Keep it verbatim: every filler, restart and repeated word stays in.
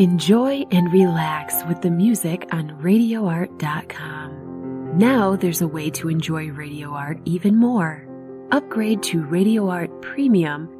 Enjoy and relax with the music on radio art dot com. Now there's a way to enjoy Radio Art even more. Upgrade to Radio Art Premium